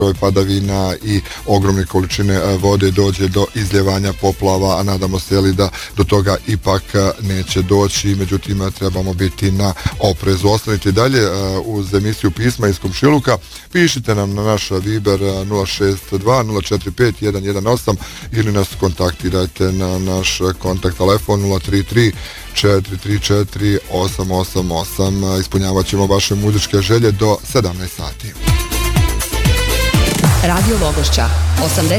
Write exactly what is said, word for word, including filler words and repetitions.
broj padavina i ogromne količine vode dođe do izljevanja poplava, a nadamo se li da do toga ipak neće doći, međutim trebamo biti na oprezu. Ostanite dalje uz emisiju Pisma iz Komšiluka, pišite nam na naš Viber nula šest dva nula četiri pet jedan jedan osam ili nas kontaktirajte na naš kontakt telefon nula tri tri četiri tri četiri osam osam osam. Ispunjavat ćemo vaše muzičke želje do sedamnaest sati. Radio Logošća osamdeset